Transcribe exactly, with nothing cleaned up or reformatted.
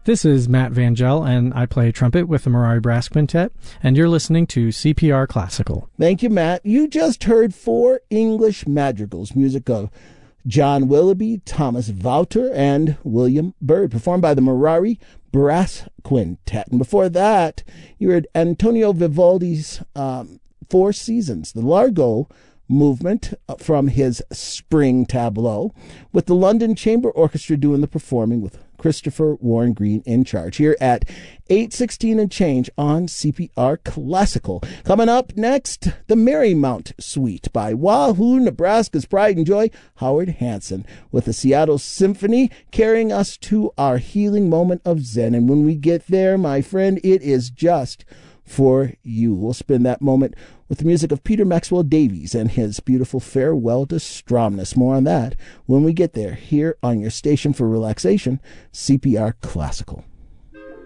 This is Matt Vangel, and I play trumpet with the Marari Brass Quintet, and you're listening to C P R Classical. Thank you, Matt. You just heard four English madrigals, music of John Willoughby, Thomas Wouter, and William Byrd, performed by the Marari Brass Quintet. And before that, you heard Antonio Vivaldi's um, Four Seasons, the Largo movement from his Spring Tableau, with the London Chamber Orchestra doing the performing with Christopher Warren Green in charge here at eight sixteen and change on C P R Classical. Coming up next, the Marymount Suite by Wahoo, Nebraska's Pride and Joy, Howard Hanson, with the Seattle Symphony carrying us to our healing moment of Zen. And when we get there, my friend, it is just for you. We'll spend that moment with the music of Peter Maxwell Davies and his beautiful Farewell to Stromness. More on that when we get there, here on your station for relaxation, C P R Classical.